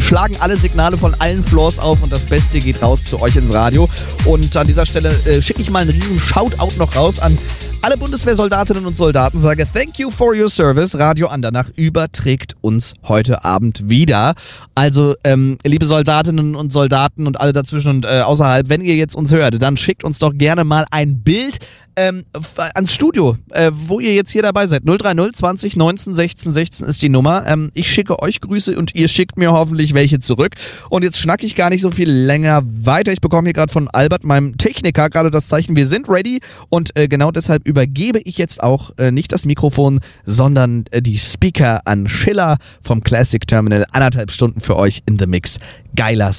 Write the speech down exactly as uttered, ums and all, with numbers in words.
schlagen alle Signale von allen Floors auf und das Beste geht raus zu euch ins Radio. Und an dieser Stelle äh, schicke ich mal einen riesen Shoutout noch raus an alle Bundeswehrsoldatinnen und Soldaten, sage thank you for your service. Radio Andernach überträgt uns heute Abend wieder. Also, ähm, liebe Soldatinnen und Soldaten und alle dazwischen und äh, außerhalb, wenn ihr jetzt uns hört, dann schickt uns doch gerne mal ein Bild ähm, ans Studio, äh, wo ihr jetzt hier dabei seid. null drei null zwanzig neunzehn sechzehn sechzehn ist die Nummer. Ähm, ich schicke euch Grüße und ihr schickt mir hoffentlich welche zurück. Und jetzt schnacke ich gar nicht so viel länger weiter. Ich bekomme hier gerade von Albert, meinem Techniker, gerade das Zeichen, wir sind ready. Und äh, genau deshalb übergebe ich jetzt auch äh, nicht das Mikrofon, sondern äh, die Speaker an Schiller vom Classic Terminal. Anderthalb Stunden für euch in the Mix. Geiler